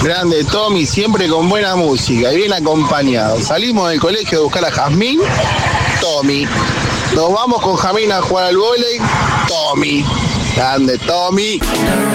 Grande Tommy, siempre con buena música y bien acompañado. Salimos del colegio a buscar a Jazmín, Tommy. Nos vamos con Jazmín a jugar al vóley, Tommy. Grande Tommy.